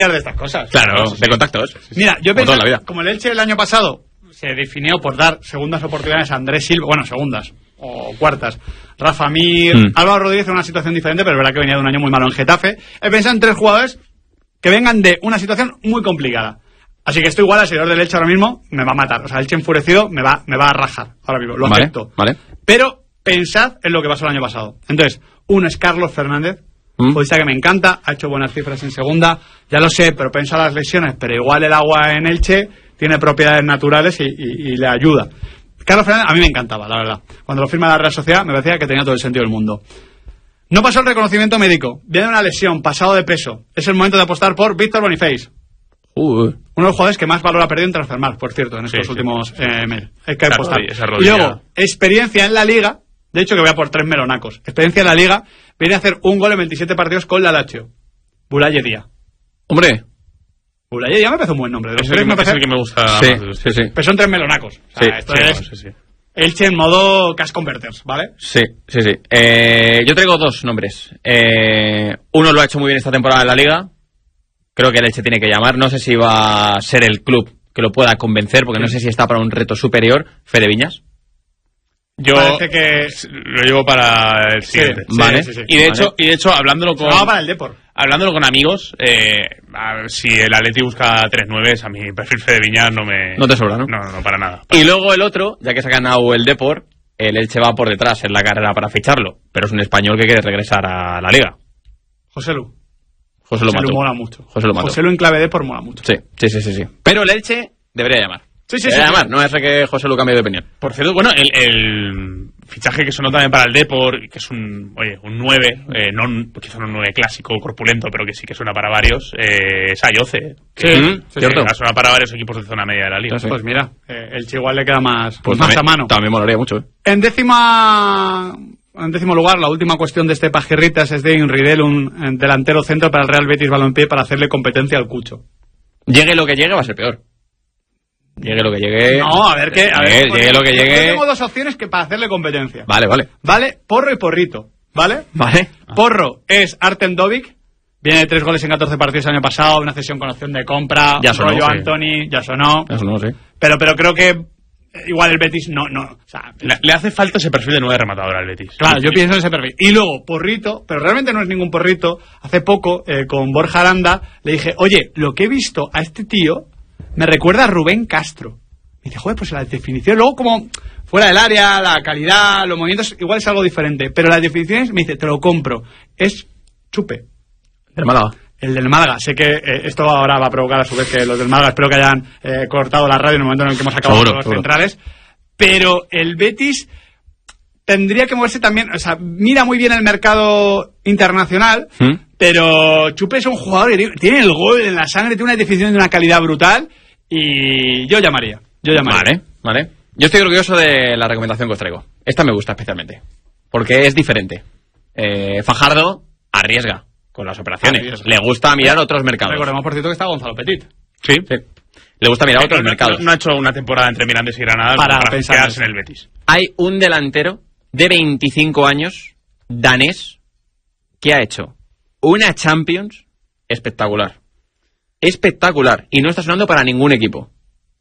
de estas cosas. Claro, sí. De contactos. Mira, yo pensé, como el Elche el año pasado se definió por dar segundas oportunidades a Andrés Silva, bueno, segundas o cuartas, Rafa Mir, Álvaro Rodríguez en una situación diferente, pero es verdad que venía de un año muy malo en Getafe. He pensado en 3 jugadores que vengan de una situación muy complicada. Así que esto igual al seguidor del Elche ahora mismo me va a matar. O sea, el Elche enfurecido me va a rajar ahora mismo, lo acepto. Vale. Pero pensad en lo que pasó el año pasado. Entonces, uno es Carlos Fernández, futbolista que me encanta, ha hecho buenas cifras en segunda, ya lo sé, pero pensad las lesiones, pero igual el agua en Elche tiene propiedades naturales y le ayuda. Carlos Fernández a mí me encantaba, la verdad. Cuando lo firma la Real Sociedad me parecía que tenía todo el sentido del mundo. No pasó el reconocimiento médico, viene una lesión, pasado de peso. Es el momento de apostar por Víctor Boniface. Uno de los jugadores que más valor ha perdido en Transfermarkt, por cierto, en estos últimos meses. Hay que apostar. Y luego, experiencia en la Liga. De hecho, que voy a por 3 melonacos. Experiencia en la Liga. Viene a hacer un gol en 27 partidos con la Lazio. Boulaye Dia. Hombre. Boulaye Dia me parece un buen nombre. Es el que me gusta más. Sí. Pero son 3 melonacos. O sea, esto es Elche en modo cash converters, ¿vale? Sí. Yo traigo 2 nombres. Uno lo ha hecho muy bien esta temporada en la Liga. Creo que el Elche tiene que llamar. No sé si va a ser el club que lo pueda convencer, porque no sé si está para un reto superior. Fede Viñas. Yo lo llevo para el siguiente. Vale. Sí. Y de hecho, hablándolo para el Depor. Hablándolo con amigos, si el Atleti busca 3-9, a mi perfil Fede Viñas no te sobra, ¿no? No, para nada. Y luego el otro, ya que se ha ganado el Depor, el Elche va por detrás en la carrera para ficharlo, pero es un español que quiere regresar a la Liga. José Lu mola mucho. José Lu en clave Depor mola mucho. Sí. Pero el Elche debería llamar. Sí. Llamar. No es que José Lu cambie de opinión. Por cierto, bueno, el fichaje que sonó también para el Depor, que es un 9, quizá no un 9 clásico, corpulento, pero que sí que suena para varios, es Ayoce. Cierto. Suena para varios equipos de zona media de la liga. Sí. Pues mira, el Che igual le queda más a mano. También molaría mucho. En décimo lugar, la última cuestión de este Pajirritas es de Inridel, un delantero centro para el Real Betis Balompié, para hacerle competencia al Cucho. Llegue lo que llegue, va a ser peor. Llegue lo que llegue. No, a ver, llegue lo que llegue. Yo tengo 2 opciones que para hacerle competencia. Vale. Porro y Porrito. ¿Vale? Porro es Artem Dovik. Viene de 3 goles en 14 partidos el año pasado. Una cesión con opción de compra. Ya sonó, rollo Anthony. Ya sonó, sí. Pero creo que igual el Betis no. O sea, le hace falta ese perfil de 9 rematador al Betis. Claro, yo pienso en ese perfil. Y luego, Porrito, pero realmente no es ningún Porrito. Hace poco, con Borja Aranda, le dije, oye, lo que he visto a este tío me recuerda a Rubén Castro. Me dice, joder, pues la definición, luego como fuera del área, la calidad, los movimientos, igual es algo diferente, pero las definiciones, me dice, te lo compro. Es Chupe. Del Málaga. El del Málaga. Sé que esto ahora va a provocar a su vez que los del Málaga, espero que hayan cortado la radio en el momento en el que hemos acabado con los centrales, pero el Betis tendría que moverse también, o sea, mira muy bien el mercado internacional, pero Chupe es un jugador que tiene el gol en la sangre, tiene una definición de una calidad brutal, y yo llamaría. Vale. Yo estoy orgulloso de la recomendación que os traigo. Esta me gusta especialmente, porque es diferente. Fajardo arriesga con las operaciones. Le gusta mirar otros mercados. Recordemos, por cierto, que está Gonzalo Petit. Sí. Le gusta mirar otros mercados. No ha hecho una temporada entre Mirandés y Granada para quedarse en el Betis. Hay un delantero de 25 años, danés, que ha hecho una Champions espectacular. Y no está sonando para ningún equipo.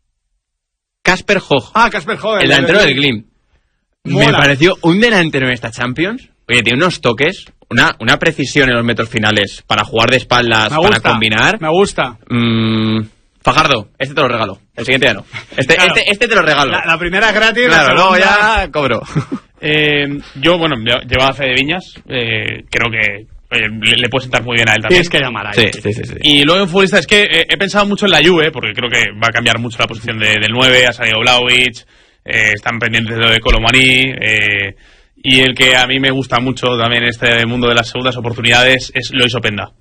Kasper Hoeg. Kasper Hoeg. El delantero del Glimt. Me pareció un delantero en esta Champions. Oye, tiene unos toques, una precisión en los metros finales para jugar de espaldas, para combinar. Me gusta. Fajardo, este te lo regalo. El siguiente ya no. Este te lo regalo. La primera es gratis. Claro, luego ya cobro. Yo, llevaba a Fede Viñas. Creo que le puede sentar muy bien a él también. Tienes que llamar a él. Sí. Y luego en futbolista es que he pensado mucho en la Juve, porque creo que va a cambiar mucho la posición del 9, ha salido Vlahovic, están pendientes de lo de Colomani, y el que a mí me gusta mucho también en este mundo de las segundas oportunidades es Lois Openda.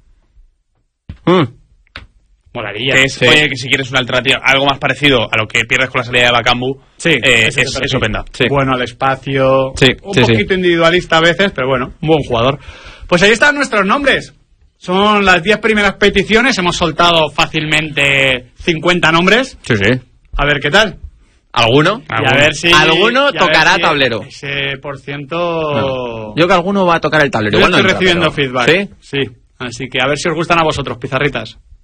Molaría. Que si quieres una alternativa, algo más parecido a lo que pierdes con la salida de Bakambu, es Openda. Sí. Bueno al espacio, un poquito individualista a veces, pero bueno, un buen jugador. Pues ahí están nuestros nombres. Son las 10 primeras peticiones. Hemos soltado fácilmente 50 nombres. Sí. A ver qué tal. ¿Alguno? Y a ver si alguno tocará tablero. Ese por ciento. Yo creo que alguno va a tocar el tablero. Yo estoy recibiendo feedback. ¿Sí? Así que a ver si os gustan a vosotros, pizarritas.